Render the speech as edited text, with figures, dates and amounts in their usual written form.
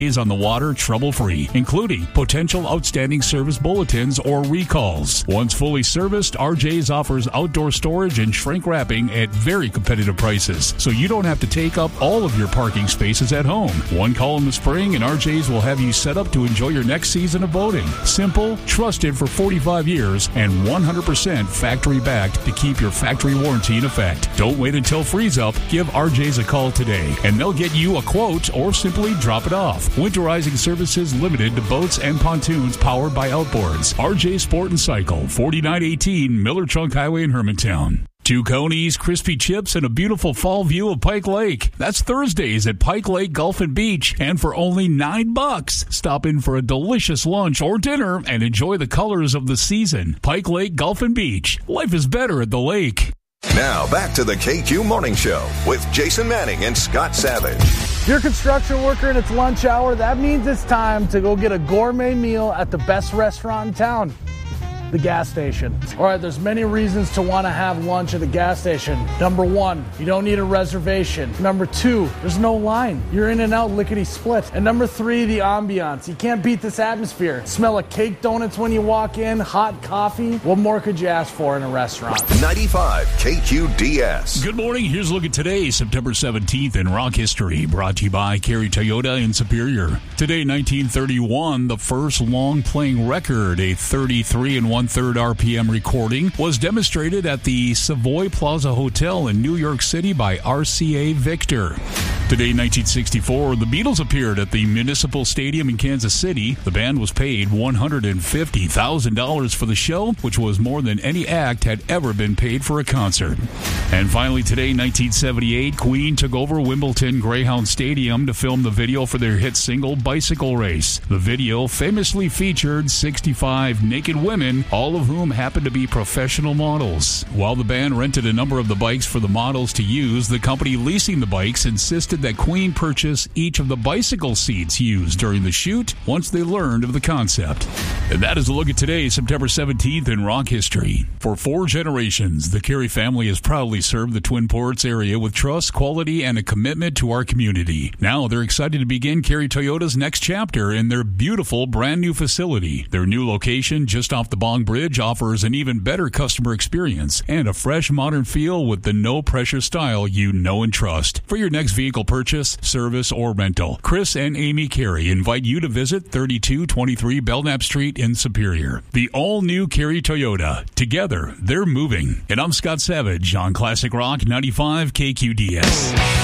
is on the water trouble-free, including potential outstanding service bulletins or recalls. Once fully serviced, RJ's offers outdoor storage and shrink wrapping at very competitive prices, so you don't have to take up all of your parking spaces at home. One call in the spring and RJ's will have you set up to enjoy your next season of boating. Simple, trusted for 45 years, and 100% factory-backed to keep your factory warranty in effect. Don't wait until freeze-up. Give RJ's a call today, and they'll get you a quote or simply drop it off. Winterizing services limited to boats and pontoons powered by outboards. RJ Sport and Cycle, 4918 Miller Trunk Highway in Hermantown. 2 conies, crispy chips, and a beautiful fall view of Pike Lake. That's Thursdays at Pike Lake Golf and Beach. And for only $9, stop in for a delicious lunch or dinner and enjoy the colors of the season. Pike Lake Golf and Beach. Life is better at the lake. Now, back to the KQ Morning Show with Jason Manning and Scott Savage. If you're a construction worker and it's lunch hour, that means it's time to go get a gourmet meal at the best restaurant in town, the gas station. All right, there's many reasons to want to have lunch at a gas station. Number 1, you don't need a reservation. Number 2, there's no line. You're in and out lickety-split. And number 3, the ambiance. You can't beat this atmosphere. Smell of cake donuts when you walk in, hot coffee. What more could you ask for in a restaurant? 95 KQDS. Good morning. Here's a look at today, September 17th in rock history, brought to you by Kerry Toyota in Superior. Today, 1931, the first long-playing record, a 33 1/3 RPM recording, was demonstrated at the Savoy Plaza Hotel in New York City by RCA Victor. Today, 1964, the Beatles appeared at the Municipal Stadium in Kansas City. The band was paid $150,000 for the show, which was more than any act had ever been paid for a concert. And finally, today, 1978, Queen took over Wimbledon Greyhound Stadium to film the video for their hit single, Bicycle Race. The video famously featured 65 naked women, all of whom happened to be professional models. While the band rented a number of the bikes for the models to use, the company leasing the bikes insisted that Queen purchase each of the bicycle seats used during the shoot once they learned of the concept. And that is a look at today, September 17th in rock history. For 4 generations, the Kerry family has proudly served the Twin Ports area with trust, quality, and a commitment to our community. Now they're excited to begin Kerry Toyota's next chapter in their beautiful brand new facility. Their new location just off the Bong Bridge offers an even better customer experience and a fresh modern feel with the no-pressure style you know and trust. For your next vehicle purchase, service, or rental, Chris and Amy Kerry invite you to visit 3223 Belknap Street in Superior. The all-new Kerry Toyota. Together, they're moving. And I'm Scott Savage on Classic Rock 95 KQDS.